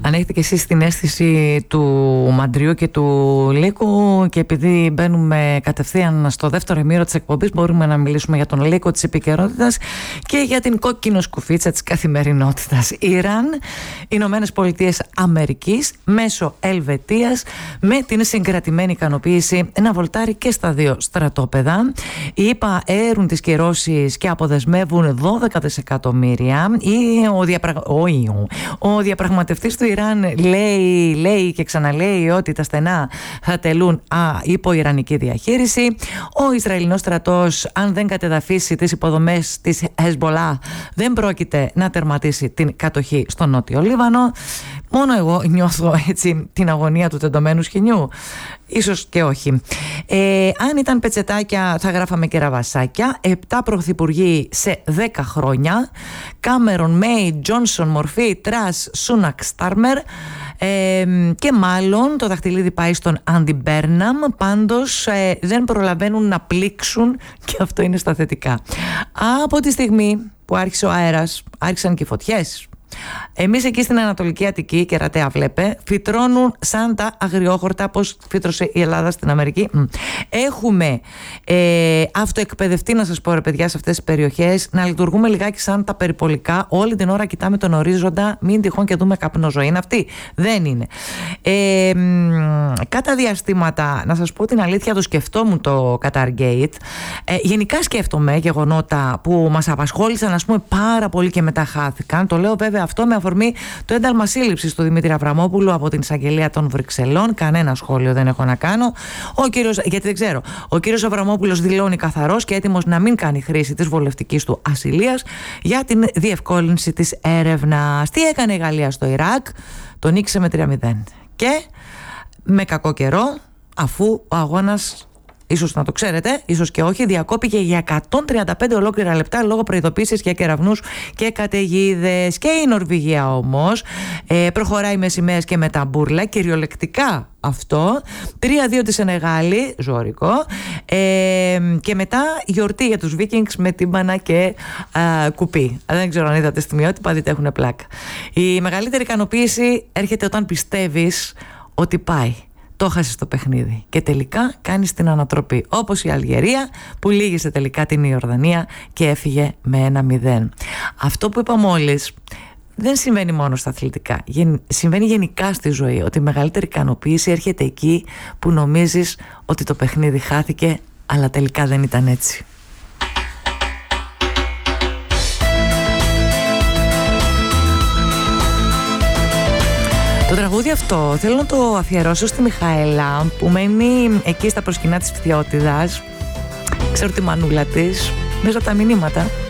Αν έχετε και εσείς την αίσθηση του Μαντριού και του Λύκου, και επειδή μπαίνουμε κατευθείαν στο δεύτερο ημίρο της εκπομπής, μπορούμε να μιλήσουμε για τον Λύκο της επικαιρότητας και για την κόκκινο σκουφίτσα της καθημερινότητας. Ιράν, Ηνωμένες Πολιτείες Αμερικής, μέσω Ελβετίας, με την συγκρατημένη ικανοποίηση να βολτάρει και στα δύο στρατόπεδα. Οι ΗΠΑ έρουν τις κυρώσεις και αποδεσμεύουν 12 δισεκατομμύρια. Ο διαπραγματευτής του Ιράν λέει και ξαναλέει ότι τα στενά θα τελούν υπό ιρανική διαχείριση. Ο Ισραηλινός στρατός, αν δεν κατεδαφίσει τις υποδομές της Hezbollah, δεν πρόκειται να τερματίσει την κατοχή στο Νότιο Λίβανο. Μόνο εγώ νιώθω έτσι την αγωνία του τεντωμένου σχοινιού? Ίσως και όχι. Αν ήταν πετσετάκια θα γράφαμε και ραβασάκια. 7 πρωθυπουργοί σε 10 χρόνια. Κάμερον, Μέι, Τζόνσον, Μορφή, Τρας, Σούνακ, Στάρμερ. Και μάλλον το δαχτυλίδι πάει στον Άντι Μπέρναμ. Πάντως δεν προλαβαίνουν να πλήξουν, και αυτό είναι στα θετικά. Από τη στιγμή που άρχισε ο αέρας, άρχισαν και οι φωτιές. Εμείς εκεί στην Ανατολική Αττική, κερατέα βλέπε, φυτρώνουν σαν τα αγριόχορτα, πως φύτρωσε η Ελλάδα στην Αμερική. Έχουμε αυτοεκπαιδευτεί, να σας πω ρε παιδιά, σε αυτές τις περιοχές, να λειτουργούμε λιγάκι σαν τα περιπολικά. Όλη την ώρα κοιτάμε τον ορίζοντα, μην τυχόν και δούμε καπνοζωή. Είναι αυτή? Δεν είναι. Κατά διαστήματα, να σας πω την αλήθεια, το σκεφτόμουν το Qatar Gate. Γενικά σκέφτομαι γεγονότα που μας απασχόλησαν, ας πούμε, πάρα πολύ και μετά χάθηκαν. Το λέω βέβαια αυτό με αφορμή το ένταλμα σύλληψης του Δημήτρη Αβραμόπουλου από την εισαγγελία των Βρυξελών. Κανένα σχόλιο δεν έχω να κάνω. Γιατί δεν ξέρω. Ο κύριος Αβραμόπουλος δηλώνει καθαρός και έτοιμος να μην κάνει χρήση της βουλευτικής του ασυλίας για την διευκόλυνση της έρευνας. Τι έκανε η Γαλλία στο Ιράκ? Το νίκησε με 3-0. Και με κακό καιρό, αφού ο αγώνας, ίσως να το ξέρετε, ίσως και όχι, διακόπηκε για 135 ολόκληρα λεπτά λόγω προειδοποίησης για κεραυνούς και καταιγίδες. Και η Νορβηγία όμως προχωράει με σημαίες και με ταμπούρλα, κυριολεκτικά αυτό. 3-2 τη Σενεγάλη, ζώρικο. Και μετά γιορτή για τους Vikings με τύμπανα και κουπί. Δεν ξέρω αν είδατε στιγμιότυπα, δείτε, έχουν πλάκα. Η μεγαλύτερη ικανοποίηση έρχεται όταν πιστεύεις ότι πάει. Το χάσεις το παιχνίδι και τελικά κάνεις την ανατροπή, όπως η Αλγερία που λύγησε τελικά την Ιορδανία και έφυγε με 1-0. Αυτό που είπα μόλις δεν συμβαίνει μόνο στα αθλητικά, συμβαίνει γενικά στη ζωή, ότι η μεγαλύτερη ικανοποίηση έρχεται εκεί που νομίζεις ότι το παιχνίδι χάθηκε, αλλά τελικά δεν ήταν έτσι. Το τραγούδι αυτό θέλω να το αφιερώσω στη Μιχαέλα, που μένει εκεί στα προσκυνά της Φθιώτιδας. Ξέρω τη μανούλα της, μέσα από τα μηνύματα.